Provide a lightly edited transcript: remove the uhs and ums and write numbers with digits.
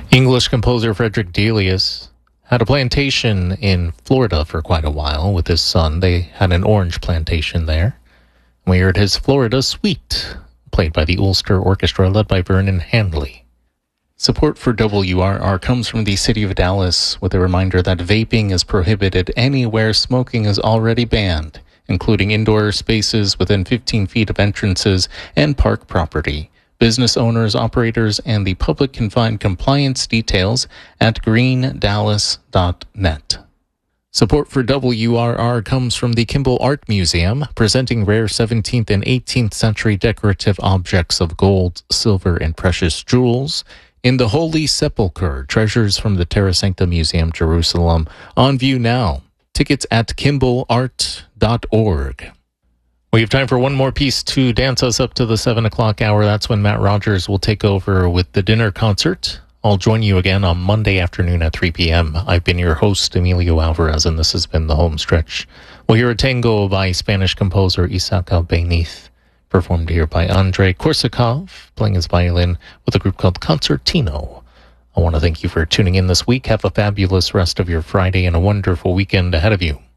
English composer Frederick Delius had a plantation in Florida for quite a while with his son. They had an orange plantation there. We heard his Florida Suite, played by the Ulster Orchestra, led by Vernon Handley. Support for WRR comes from the City of Dallas, with a reminder that vaping is prohibited anywhere smoking is already banned, including indoor spaces within 15 feet of entrances and park property. Business owners, operators, and the public can find compliance details at greendallas.net. Support for WRR comes from the Kimball Art Museum, presenting rare 17th and 18th century decorative objects of gold, silver, and precious jewels. In the Holy Sepulchre, treasures from the Terra Sancta Museum, Jerusalem, on view now. Tickets at kimballart.org. We have time for one more piece to dance us up to the 7 o'clock hour. That's when Matt Rogers will take over with the dinner concert. I'll join you again on Monday afternoon at 3 p.m. I've been your host, Emilio Alvarez, and this has been The Home Stretch. We'll hear a tango by Spanish composer Isaac Albéniz, performed here by Andrei Korsakov, playing his violin with a group called Concertino. I want to thank you for tuning in this week. Have a fabulous rest of your Friday and a wonderful weekend ahead of you.